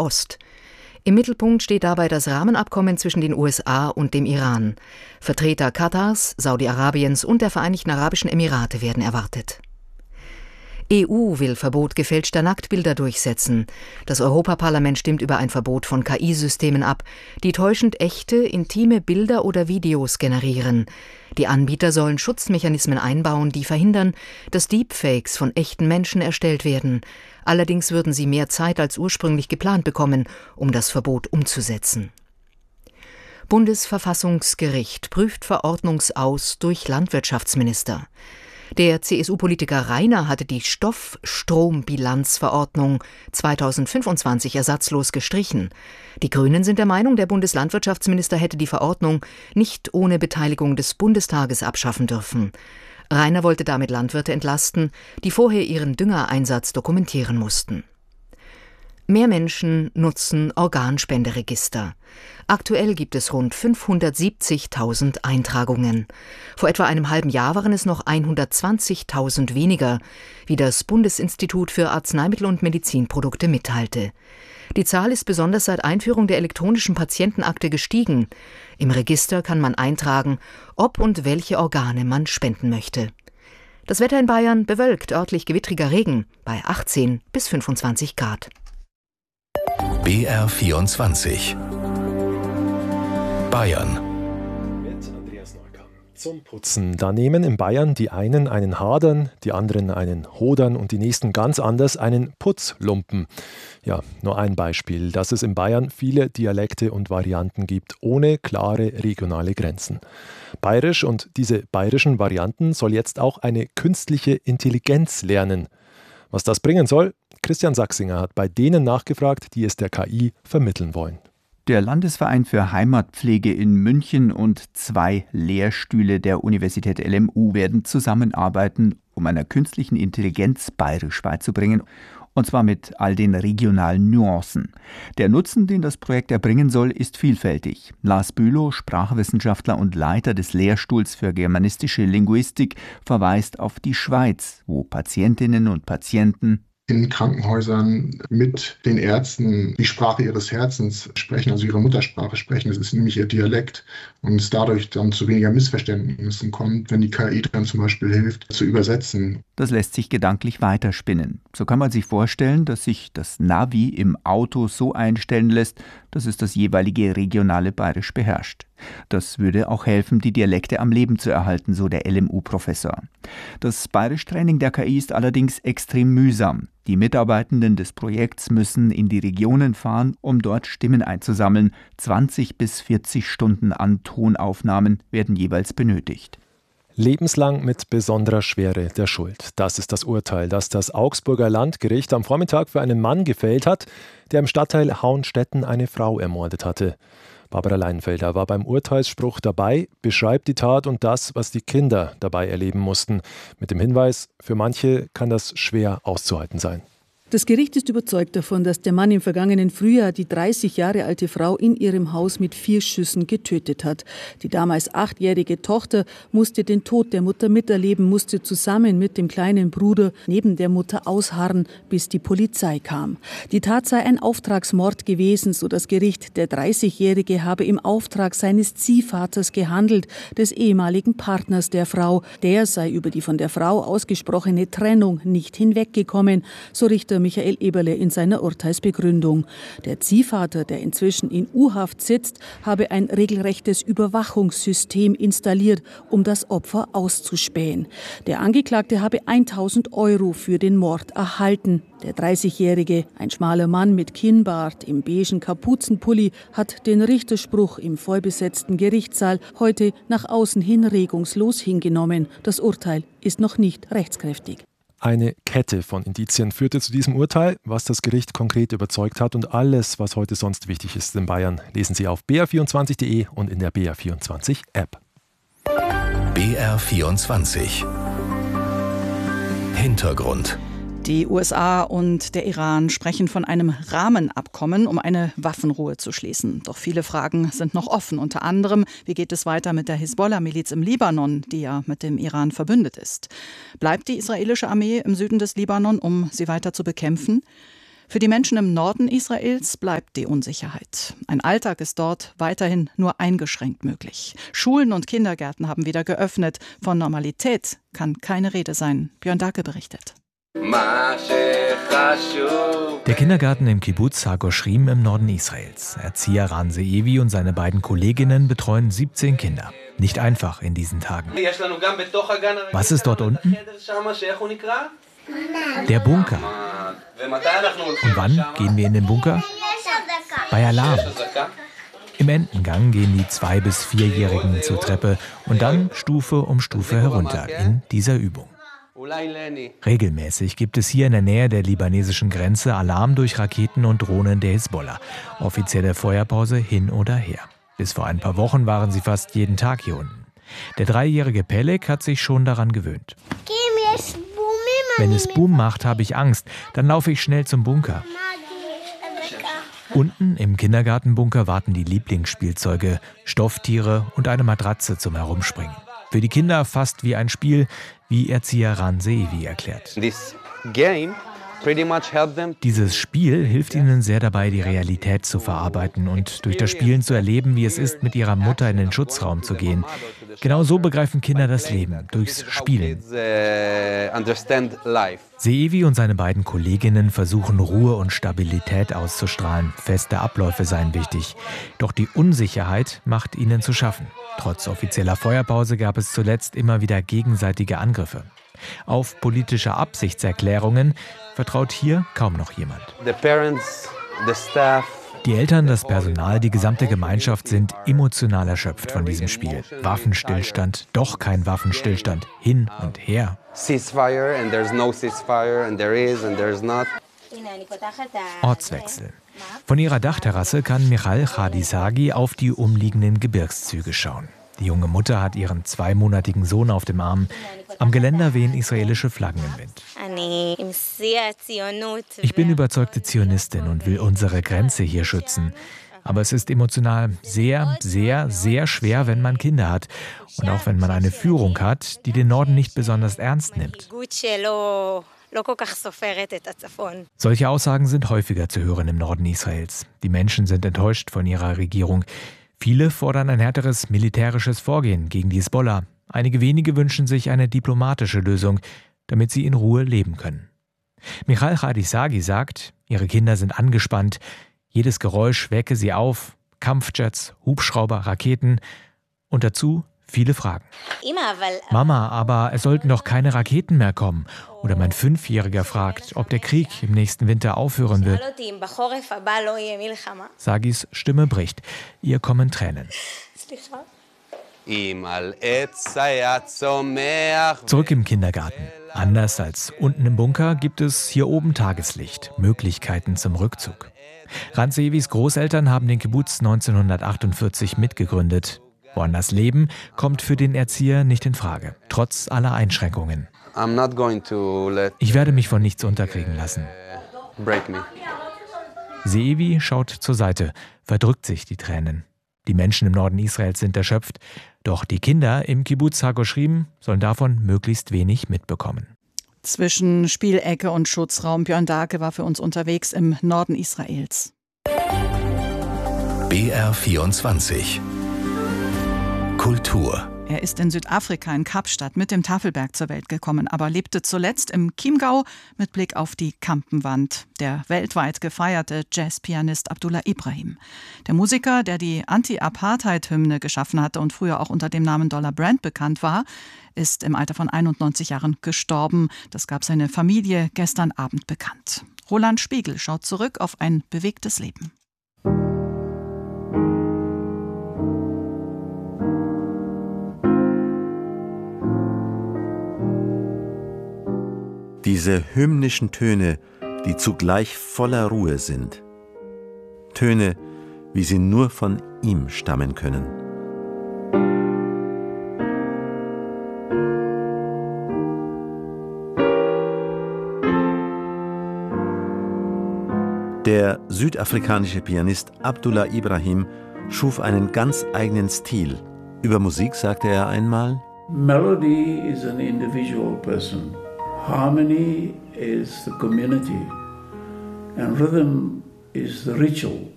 Nahost. Im Mittelpunkt steht dabei das Rahmenabkommen zwischen den USA und dem Iran. Vertreter Katars, Saudi-Arabiens und der Vereinigten Arabischen Emirate werden erwartet. EU will Verbot gefälschter Nacktbilder durchsetzen. Das Europaparlament stimmt über ein Verbot von KI-Systemen ab, die täuschend echte, intime Bilder oder Videos generieren. Die Anbieter sollen Schutzmechanismen einbauen, die verhindern, dass Deepfakes von echten Menschen erstellt werden. Allerdings würden sie mehr Zeit als ursprünglich geplant bekommen, um das Verbot umzusetzen. Bundesverfassungsgericht prüft Verordnungsaus durch Landwirtschaftsminister. Der CSU-Politiker Rainer hatte die Stoffstrombilanzverordnung 2025 ersatzlos gestrichen. Die Grünen sind der Meinung, der Bundeslandwirtschaftsminister hätte die Verordnung nicht ohne Beteiligung des Bundestages abschaffen dürfen. Rainer wollte damit Landwirte entlasten, die vorher ihren Düngereinsatz dokumentieren mussten. Mehr Menschen nutzen Organspenderegister. Aktuell gibt es rund 570.000 Eintragungen. Vor etwa einem halben Jahr waren es noch 120.000 weniger, wie das Bundesinstitut für Arzneimittel und Medizinprodukte mitteilte. Die Zahl ist besonders seit Einführung der elektronischen Patientenakte gestiegen. Im Register kann man eintragen, ob und welche Organe man spenden möchte. Das Wetter in Bayern bewölkt, örtlich gewittriger Regen bei 18 bis 25 Grad. BR24 Bayern. Mit Andreas Neukamp. Zum Putzen. Da nehmen in Bayern die einen Hadern, die anderen einen Hodern und die nächsten ganz anders einen Putzlumpen. Ja, nur ein Beispiel, dass es in Bayern viele Dialekte und Varianten gibt, ohne klare regionale Grenzen. Bayerisch und diese bayerischen Varianten soll jetzt auch eine künstliche Intelligenz lernen. Was das bringen soll? Christian Sachsinger hat bei denen nachgefragt, die es der KI vermitteln wollen. Der Landesverein für Heimatpflege in München und 2 Lehrstühle der Universität LMU werden zusammenarbeiten, um einer künstlichen Intelligenz Bayerisch beizubringen, und zwar mit all den regionalen Nuancen. Der Nutzen, den das Projekt erbringen soll, ist vielfältig. Lars Bülow, Sprachwissenschaftler und Leiter des Lehrstuhls für germanistische Linguistik, verweist auf die Schweiz, wo Patientinnen und Patienten in Krankenhäusern mit den Ärzten die Sprache ihres Herzens sprechen, also ihre Muttersprache sprechen. Das ist nämlich ihr Dialekt und es dadurch dann zu weniger Missverständnissen kommt, wenn die KI dann zum Beispiel hilft, zu übersetzen. Das lässt sich gedanklich weiterspinnen. So kann man sich vorstellen, dass sich das Navi im Auto so einstellen lässt, dass es das jeweilige regionale Bayerisch beherrscht. Das würde auch helfen, die Dialekte am Leben zu erhalten, so der LMU-Professor. Das Bayerisch-Training der KI ist allerdings extrem mühsam. Die Mitarbeitenden des Projekts müssen in die Regionen fahren, um dort Stimmen einzusammeln. 20 bis 40 Stunden an Tonaufnahmen werden jeweils benötigt. Lebenslang mit besonderer Schwere der Schuld. Das ist das Urteil, das das Augsburger Landgericht am Vormittag für einen Mann gefällt hat, der im Stadtteil Hauenstetten eine Frau ermordet hatte. Barbara Leinfelder war beim Urteilsspruch dabei, beschreibt die Tat und das, was die Kinder dabei erleben mussten. Mit dem Hinweis, für manche kann das schwer auszuhalten sein. Das Gericht ist überzeugt davon, dass der Mann im vergangenen Frühjahr die 30 Jahre alte Frau in ihrem Haus mit 4 Schüssen getötet hat. Die damals 8-jährige Tochter musste den Tod der Mutter miterleben, musste zusammen mit dem kleinen Bruder neben der Mutter ausharren, bis die Polizei kam. Die Tat sei ein Auftragsmord gewesen, so das Gericht. Der 30-Jährige habe im Auftrag seines Ziehvaters gehandelt, des ehemaligen Partners der Frau. Der sei über die von der Frau ausgesprochene Trennung nicht hinweggekommen, so Richter Michael Eberle in seiner Urteilsbegründung. Der Ziehvater, der inzwischen in U-Haft sitzt, habe ein regelrechtes Überwachungssystem installiert, um das Opfer auszuspähen. Der Angeklagte habe 1.000 € für den Mord erhalten. Der 30-Jährige, ein schmaler Mann mit Kinnbart im beigen Kapuzenpulli, hat den Richterspruch im vollbesetzten Gerichtssaal heute nach außen hin regungslos hingenommen. Das Urteil ist noch nicht rechtskräftig. Eine Kette von Indizien führte zu diesem Urteil, was das Gericht konkret überzeugt hat. Und alles, was heute sonst wichtig ist in Bayern, lesen Sie auf br24.de und in der BR24-App. BR24 Hintergrund. Die USA und der Iran sprechen von einem Rahmenabkommen, um eine Waffenruhe zu schließen. Doch viele Fragen sind noch offen. Unter anderem, wie geht es weiter mit der Hisbollah-Miliz im Libanon, die ja mit dem Iran verbündet ist? Bleibt die israelische Armee im Süden des Libanon, um sie weiter zu bekämpfen? Für die Menschen im Norden Israels bleibt die Unsicherheit. Ein Alltag ist dort weiterhin nur eingeschränkt möglich. Schulen und Kindergärten haben wieder geöffnet. Von Normalität kann keine Rede sein. Björn Dake berichtet. Der Kindergarten im Kibbuz HaGoshrim im Norden Israels. Erzieher Ran Zeevi und seine beiden Kolleginnen betreuen 17 Kinder. Nicht einfach in diesen Tagen. Was ist dort unten? Der Bunker. Und wann gehen wir in den Bunker? Bei Alarm. Im Entengang gehen die 2- bis 4-Jährigen zur Treppe und dann Stufe um Stufe herunter in dieser Übung. Regelmäßig gibt es hier in der Nähe der libanesischen Grenze Alarm durch Raketen und Drohnen der Hisbollah. Offizielle Feuerpause hin oder her. Bis vor ein paar Wochen waren sie fast jeden Tag hier unten. Der 3-jährige Pelek hat sich schon daran gewöhnt. Wenn es Boom macht, habe ich Angst. Dann laufe ich schnell zum Bunker. Unten im Kindergartenbunker warten die Lieblingsspielzeuge, Stofftiere und eine Matratze zum Herumspringen. Für die Kinder fast wie ein Spiel, wie Erzieher Ran Zeevi erklärt. Dieses Spiel hilft ihnen sehr dabei, die Realität zu verarbeiten und durch das Spielen zu erleben, wie es ist, mit ihrer Mutter in den Schutzraum zu gehen. Genau so begreifen Kinder das Leben, durchs Spielen. Zeevi und seine beiden Kolleginnen versuchen, Ruhe und Stabilität auszustrahlen. Feste Abläufe seien wichtig. Doch die Unsicherheit macht ihnen zu schaffen. Trotz offizieller Feuerpause gab es zuletzt immer wieder gegenseitige Angriffe. Auf politische Absichtserklärungen vertraut hier kaum noch jemand. Die Eltern, das Personal, die gesamte Gemeinschaft sind emotional erschöpft von diesem Spiel. Waffenstillstand, doch kein Waffenstillstand, hin und her. Ortswechsel. Von ihrer Dachterrasse kann Michal Khadisagi auf die umliegenden Gebirgszüge schauen. Die junge Mutter hat ihren 2-monatigen Sohn auf dem Arm. Am Geländer wehen israelische Flaggen im Wind. Ich bin überzeugte Zionistin und will unsere Grenze hier schützen. Aber es ist emotional sehr, sehr, sehr schwer, wenn man Kinder hat. Und auch wenn man eine Führung hat, die den Norden nicht besonders ernst nimmt. Solche Aussagen sind häufiger zu hören im Norden Israels. Die Menschen sind enttäuscht von ihrer Regierung. Viele fordern ein härteres militärisches Vorgehen gegen die Hisbollah. Einige wenige wünschen sich eine diplomatische Lösung, damit sie in Ruhe leben können. Michal Khadisagi sagt, ihre Kinder sind angespannt. Jedes Geräusch wecke sie auf. Kampfjets, Hubschrauber, Raketen und dazu viele Fragen. Mama, aber es sollten doch keine Raketen mehr kommen. Oder mein 5-Jähriger fragt, ob der Krieg im nächsten Winter aufhören wird. Sagis Stimme bricht. Ihr kommen Tränen. Zurück im Kindergarten. Anders als unten im Bunker gibt es hier oben Tageslicht, Möglichkeiten zum Rückzug. Ran Zeevis Großeltern haben den Kibbuz 1948 mitgegründet. Woanders leben kommt für den Erzieher nicht in Frage, trotz aller Einschränkungen. Ich werde mich von nichts unterkriegen lassen. Zeevi schaut zur Seite, verdrückt sich die Tränen. Die Menschen im Norden Israels sind erschöpft, doch die Kinder im Kibbuz HaGoshrim sollen davon möglichst wenig mitbekommen. Zwischen Spielecke und Schutzraum. Björn Dake war für uns unterwegs im Norden Israels. BR24 Kultur. Er ist in Südafrika in Kapstadt mit dem Tafelberg zur Welt gekommen, aber lebte zuletzt im Chiemgau mit Blick auf die Kampenwand. Der weltweit gefeierte Jazzpianist Abdullah Ibrahim. Der Musiker, der die Anti-Apartheid-Hymne geschaffen hatte und früher auch unter dem Namen Dollar Brand bekannt war, ist im Alter von 91 Jahren gestorben. Das gab seine Familie gestern Abend bekannt. Roland Spiegel schaut zurück auf ein bewegtes Leben. Diese hymnischen Töne, die zugleich voller Ruhe sind. Töne, wie sie nur von ihm stammen können. Der südafrikanische Pianist Abdullah Ibrahim schuf einen ganz eigenen Stil. Über Musik sagte er einmal: Melody is an individual person. Harmony is the community. And rhythm is the ritual